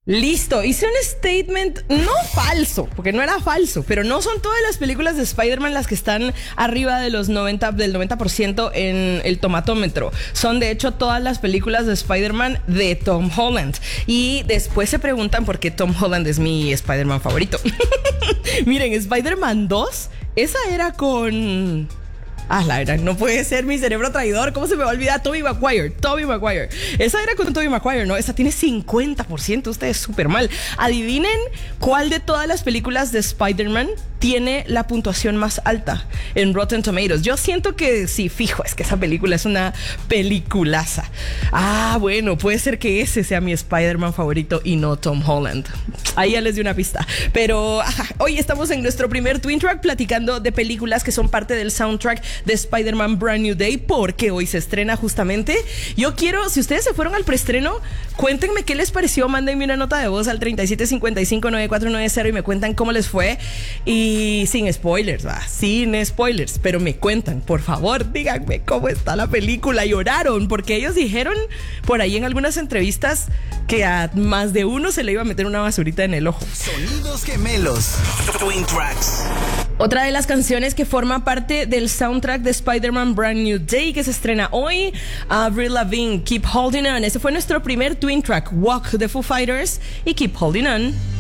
Listo, hice un statement no falso, porque no era falso, pero no son todas las películas de Spider-Man las que están arriba de los 90% en el tomatómetro. Son de hecho todas las películas de Spider-Man de Tom Holland. Y después se preguntan por qué Tom Holland es mi Spider-Man favorito. Miren, Spider-Man 2, esa era con... la verdad, no puede ser mi cerebro traidor. ¿Cómo se me va a olvidar? Tobey Maguire. Esa era con Tobey Maguire, ¿no? Esa tiene 50%. Ustedes súper mal. Adivinen cuál de todas las películas de Spider-Man tiene la puntuación más alta en Rotten Tomatoes. Yo siento que sí, fijo, es que esa película es una peliculaza. Bueno, puede ser que ese sea mi Spider-Man favorito y no Tom Holland. Ahí ya les di una pista. Pero hoy estamos en nuestro primer Twin Track platicando de películas que son parte del soundtrack de Spider-Man Brand New Day, porque hoy se estrena justamente. Yo quiero, si ustedes se fueron al preestreno, cuéntenme qué les pareció. Mándenme una nota de voz al 37559490 y me cuentan cómo les fue. Y sin spoilers, pero me cuentan, por favor, díganme cómo está la película. Lloraron, porque ellos dijeron por ahí en algunas entrevistas que a más de uno se le iba a meter una basurita en el ojo. Sonidos gemelos, Twin Tracks. Otra de las canciones que forma parte del soundtrack de Spider-Man Brand New Day, que se estrena hoy, Avril Lavigne, Keep Holding On. Ese fue nuestro primer Twin Track, Walk de Foo Fighters y Keep Holding On.